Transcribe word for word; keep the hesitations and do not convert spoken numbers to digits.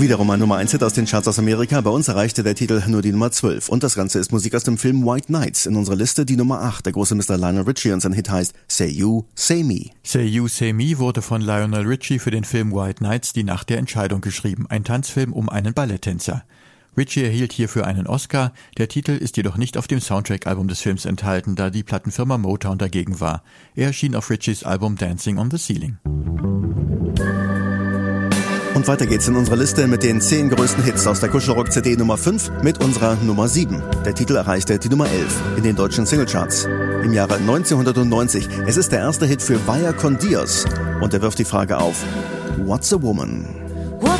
Wiederum ein Nummer eins Hit aus den Charts aus Amerika. Bei uns erreichte der Titel nur die Nummer zwölf. Und das Ganze ist Musik aus dem Film White Knights. In unserer Liste die Nummer acht. Der große Mister Lionel Richie und sein Hit heißt Say You, Say Me. Say You, Say Me wurde von Lionel Richie für den Film White Knights die Nacht der Entscheidung geschrieben. Ein Tanzfilm um einen Balletttänzer. Richie erhielt hierfür einen Oscar. Der Titel ist jedoch nicht auf dem Soundtrack-Album des Films enthalten, da die Plattenfirma Motown dagegen war. Er erschien auf Richies Album Dancing on the Ceiling. Und weiter geht's in unserer Liste mit den zehn größten Hits aus der Kuschelrock-C D Nummer fünf mit unserer Nummer sieben. Der Titel erreichte die Nummer elf in den deutschen Singlecharts im Jahre neunzehnhundertneunzig. Es ist der erste Hit für Vaya con Dios und er wirft die Frage auf: What's a Woman?